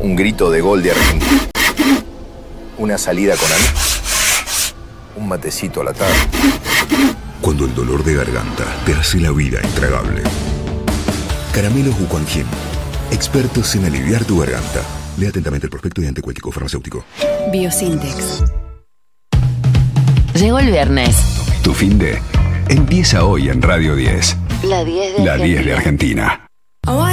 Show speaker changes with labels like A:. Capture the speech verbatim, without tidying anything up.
A: Un grito de gol de Argentina. Una salida con amigos. Un matecito a la tarde.
B: Cuando el dolor de garganta te hace la vida intragable. Caramelos Wuquanjin, expertos en aliviar tu garganta. Lea atentamente el prospecto y anticuético farmacéutico.
C: Biosintex. Llegó el viernes.
D: Tu fin de empieza hoy en Radio diez.
C: La diez de
D: La
C: Argentina.
D: diez de Argentina.